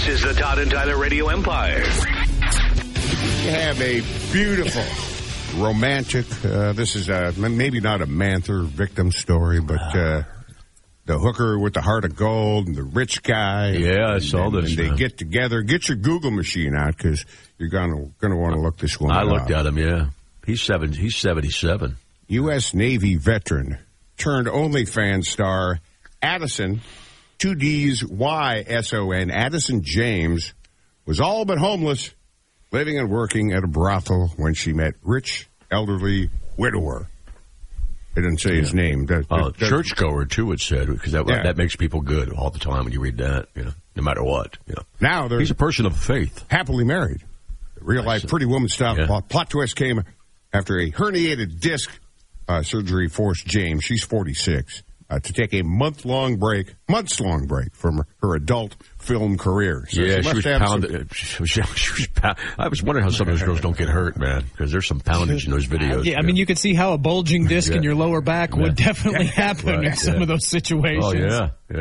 This is the Todd and Tyler Radio Empire. We have a beautiful, romantic, this is maybe not a Manther victim story, but the hooker with the heart of gold and the rich guy. Yeah, I saw this. And they get together. Get your Google machine out because you're going to want to look this one up. I looked at him, yeah. He's 77. U.S. Navy veteran turned OnlyFans star Addison, 2 D's Y-S-O-N, Addison James, was all but homeless, living and working at a brothel when she met rich, elderly widower. They didn't say his name. Churchgoer, too, it said, because that makes people good all the time when you read that, no matter what. Now he's a person of faith. Happily married. Real-life Pretty Woman style plot twist came after a herniated disc surgery forced James, she's 46, to take a months long break from her adult film career. So yeah, she was pounded. I was wondering how some of those girls don't get hurt, man, because there's some poundage in those videos. Yeah, I mean, you could see how a bulging disc in your lower back would definitely happen in some of those situations. Oh, yeah.